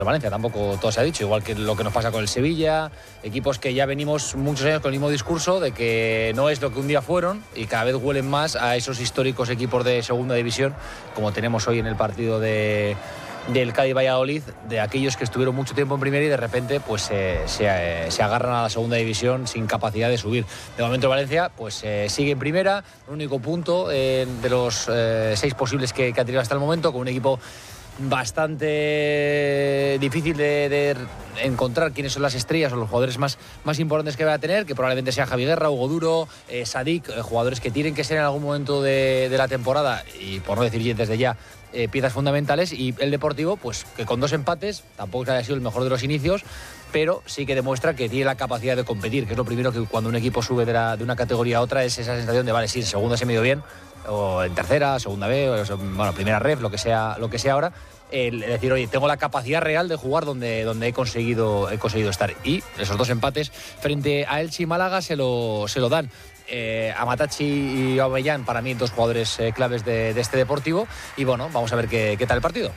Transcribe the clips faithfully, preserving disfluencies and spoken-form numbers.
Valencia, tampoco todo se ha dicho, igual que lo que nos pasa con el Sevilla, equipos que ya venimos muchos años con el mismo discurso de que no es lo que un día fueron y cada vez huelen más a esos históricos equipos de segunda división, como tenemos hoy en el partido de, del Cádiz-Valladolid, de aquellos que estuvieron mucho tiempo en primera y de repente pues eh, se, eh, se agarran a la segunda división sin capacidad de subir. De momento Valencia pues eh, sigue en primera, un único punto eh, de los eh, seis posibles que, que ha tenido hasta el momento, con un equipo bastante difícil de, de encontrar quiénes son las estrellas o los jugadores más, más importantes que va a tener, que probablemente sea Javi Guerra, Hugo Duro, eh, Sadik, eh, jugadores que tienen que ser en algún momento de, de la temporada, y por no decir desde ya, eh, piezas fundamentales. Y el Deportivo, pues que con dos empates, tampoco haya sido el mejor de los inicios, pero sí que demuestra que tiene la capacidad de competir, que es lo primero que cuando un equipo sube de, la, de una categoría a otra, es esa sensación de, vale, sí, en segunda se me dio bien, o en tercera, segunda B, o, bueno, primera ref, lo que sea, lo que sea ahora, el decir, oye, tengo la capacidad real de jugar donde, donde he conseguido he conseguido estar. Y esos dos empates frente a Elche y Málaga se lo, se lo dan. Eh, Amatachi y Aubameyang, para mí, dos jugadores eh, claves de, de este Deportivo. Y bueno, vamos a ver qué, qué tal el partido.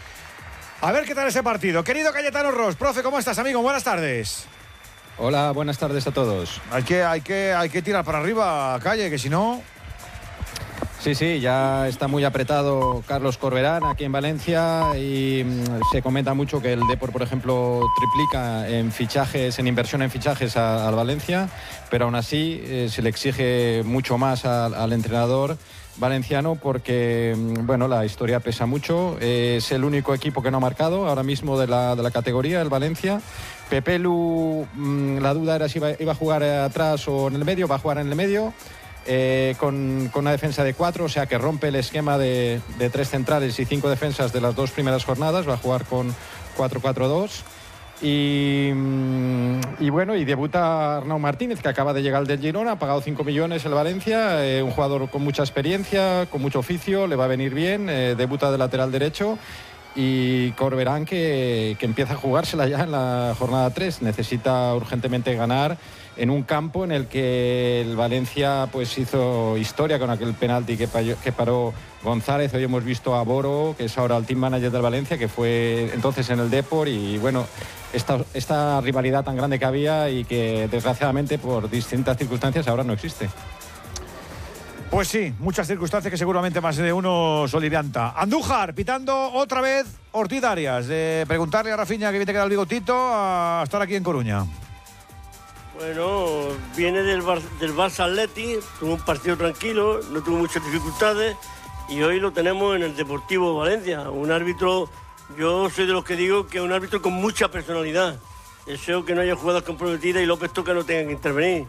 A ver qué tal ese partido. Querido Cayetano Ros, profe, ¿cómo estás, amigo? Buenas tardes. Hola, buenas tardes a todos. Hay que, hay que, hay que tirar para arriba, Calle, que si no... Sí, sí, ya está muy apretado Carlos Corberán aquí en Valencia y mmm, se comenta mucho que el Depor, por ejemplo, triplica en fichajes, en inversión en fichajes al Valencia, pero aún así eh, se le exige mucho más al, al entrenador valenciano porque, bueno, la historia pesa mucho. Eh, es el único equipo que no ha marcado ahora mismo de la, de la categoría, el Valencia. Pepelu, mmm, la duda era si iba, iba a jugar atrás o en el medio, va a jugar en el medio. Eh, con, con una defensa de cuatro, o sea que rompe el esquema de, de tres centrales y cinco defensas de las dos primeras jornadas, va a jugar con cuatro cuatro dos y, y bueno, y debuta Arnau Martínez, que acaba de llegar del Girona, ha pagado cinco millones el Valencia, eh, un jugador con mucha experiencia, con mucho oficio, le va a venir bien, eh, debuta de lateral derecho. Y Corberán que, que empieza a jugársela ya en la jornada tres, necesita urgentemente ganar en un campo en el que el Valencia pues hizo historia con aquel penalti que, que paró González. Hoy hemos visto a Boro, que es ahora el team manager del Valencia, que fue entonces en el Depor, y bueno, esta, esta rivalidad tan grande que había y que desgraciadamente por distintas circunstancias ahora no existe. Pues sí, muchas circunstancias que seguramente más de uno solivianta. Andújar, pitando otra vez Ortiz Arias. De preguntarle a Rafinha que bien te queda el bigotito a estar aquí en Coruña. Bueno, viene del, Bar, del Barça Atleti, tuvo un partido tranquilo, no tuvo muchas dificultades y hoy lo tenemos en el Deportivo Valencia. Un árbitro, yo soy de los que digo que es un árbitro con mucha personalidad. Deseo que no haya jugadas comprometidas y López Toca no tenga que intervenir.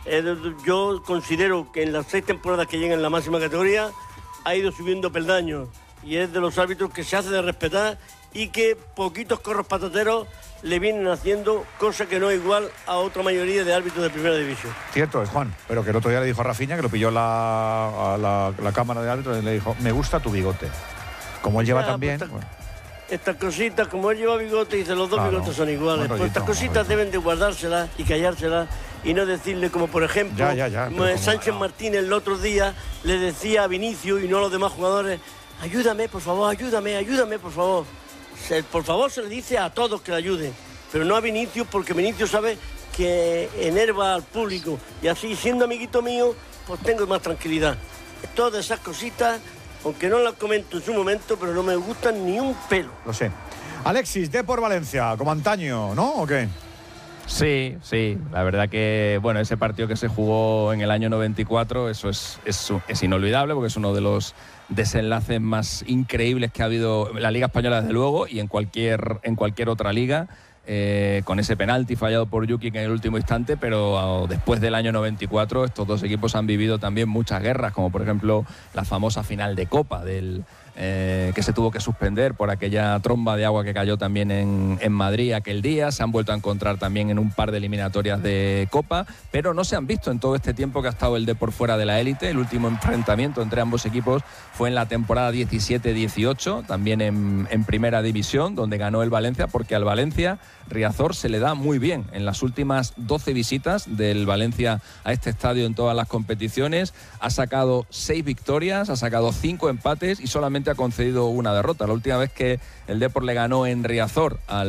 Yo considero que en las seis temporadas que llega en la máxima categoría ha ido subiendo peldaños y es de los árbitros que se hace de respetar y que poquitos corros patateros le vienen haciendo, cosa que no es igual a otra mayoría de árbitros de primera división. Cierto es, Juan, pero que el otro día le dijo a Rafinha, que lo pilló la, a la, la cámara de árbitros, y le dijo, me gusta tu bigote. Como él lleva ya, también... Pues, bueno. Estas cositas, como él lleva bigote, dice los dos claro, bigotes son iguales. Pues estas cositas deben de guardárselas y callárselas y no decirle, como por ejemplo, ya, ya, ya, como Sánchez no. Martínez el otro día le decía a Vinicius y no a los demás jugadores, ayúdame, por favor, ayúdame, ayúdame, por favor. Se, por favor se le dice a todos que le ayuden, pero no a Vinicius, porque Vinicius sabe que enerva al público y así, siendo amiguito mío, pues tengo más tranquilidad. Todas esas cositas, aunque no las comento en su momento, pero no me gustan ni un pelo. Lo sé. Alexis, Depor Valencia, como antaño, ¿no? ¿O qué? Sí, sí. La verdad que, bueno, ese partido que se jugó en el año noventa y cuatro, eso es, es, es inolvidable, porque es uno de los desenlaces más increíbles que ha habido en la Liga Española, desde luego, y en cualquier, en cualquier otra liga. Eh, con ese penalti fallado por Jukic en el último instante, pero oh, después del año noventa y cuatro estos dos equipos han vivido también muchas guerras, como por ejemplo la famosa final de Copa del eh, que se tuvo que suspender por aquella tromba de agua que cayó también en, en Madrid aquel día. Se han vuelto a encontrar también en un par de eliminatorias de Copa, pero no se han visto en todo este tiempo que ha estado el Depor fuera de la élite. El último enfrentamiento entre ambos equipos fue en la temporada diecisiete dieciocho, también en, en primera división, donde ganó el Valencia, porque al Valencia Riazor se le da muy bien. En las últimas doce visitas del Valencia a este estadio en todas las competiciones ha sacado seis victorias, ha sacado cinco empates y solamente solamente ha concedido una derrota. La última vez que el Depor le ganó en Riazor al